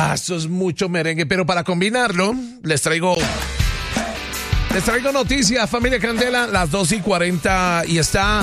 Esto es mucho merengue, pero para combinarlo, les traigo noticias, familia Candela, las 2:40 y está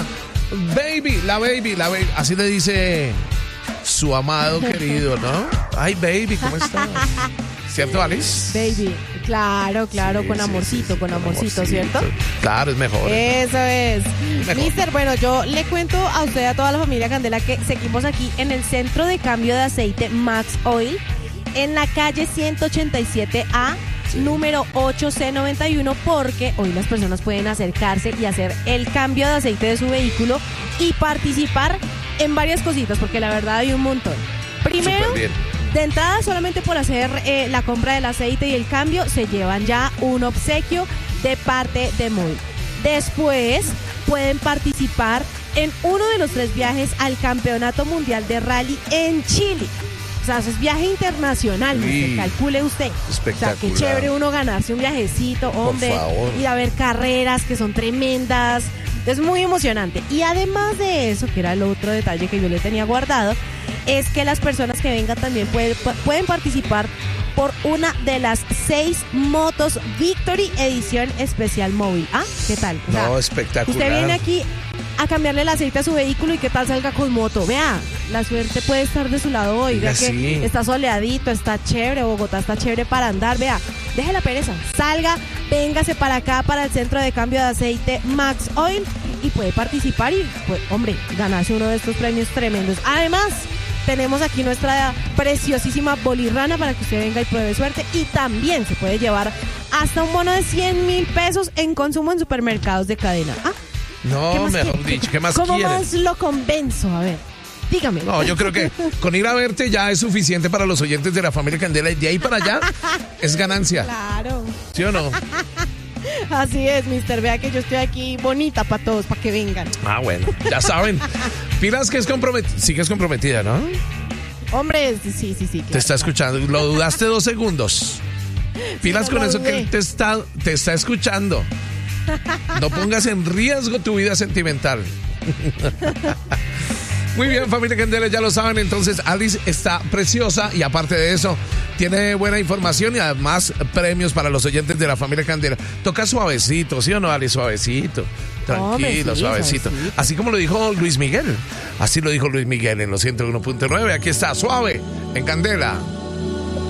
la baby, así le dice su amado querido, ¿no? Ay, baby, ¿cómo estás? ¿Cierto, Alice? Baby, claro, Sí, con amorcito, ¿cierto? Claro, es mejor. Eso es. Mejor. Mister, bueno, yo le cuento a usted, a toda la familia Candela, que seguimos aquí en el centro de cambio de aceite Max Oil, en la calle 187A, número 8C91, porque hoy las personas pueden acercarse y hacer el cambio de aceite de su vehículo y participar en varias cositas, porque la verdad hay un montón. Primero, de entrada, solamente por hacer la compra del aceite y el cambio, se llevan ya un obsequio de parte de Móvil. Después, pueden participar en uno de los 3 viajes al Campeonato Mundial de Rally en Chile. O sea, eso es viaje internacional, calcule usted. Espectacular. O sea, qué chévere uno ganarse un viajecito, hombre. Por favor. Ir a ver carreras que son tremendas. Es muy emocionante. Y además de eso, que era el otro detalle que yo le tenía guardado, es que las personas que vengan también pueden participar por una de las 6 motos Victory Edición Especial Móvil. ¿Ah? ¿Qué tal? O sea, espectacular. Usted viene aquí a cambiarle el aceite a su vehículo y qué tal salga con moto. Vea, la suerte puede estar de su lado hoy. Vea que está soleadito, está chévere, Bogotá está chévere para andar. Vea, deje la pereza, salga, véngase para acá, para el centro de cambio de aceite Max Oil y puede participar y, pues, hombre, ganarse uno de estos premios tremendos. Además, tenemos aquí nuestra preciosísima bolirrana para que usted venga y pruebe suerte, y también se puede llevar hasta un bono de 100,000 pesos en consumo en supermercados de cadena. ¿Ah? No, mejor dicho, ¿qué más ¿Cómo quieres? más lo convenzo? A ver, dígame. No, yo creo que con ir a verte ya es suficiente para los oyentes de la familia Candela, y de ahí para allá es ganancia. Claro. ¿Sí o no? Así es, mister. Vea que yo estoy aquí bonita para todos, para que vengan. Ah, bueno, ya saben. Pilas que sigues comprometida, ¿no? Hombre, sí. Claro, te está escuchando. Lo dudaste 2 segundos. Pilas con eso que él te está escuchando. No pongas en riesgo tu vida sentimental. Muy bien, familia Candela, ya lo saben. Entonces, Alice está preciosa y aparte de eso, tiene buena información y además premios para los oyentes de la familia Candela. Toca suavecito, ¿sí o no, Alice? Suavecito. Tranquilo, suavecito. Así como lo dijo Luis Miguel. Así lo dijo Luis Miguel en los 101.9. Aquí está, suave, en Candela.